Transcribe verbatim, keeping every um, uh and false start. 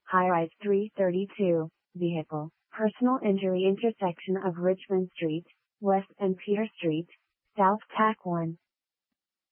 High-rise three thirty-two, vehicle, personal injury intersection of Richmond Street, West and Peter Street, South Tack one.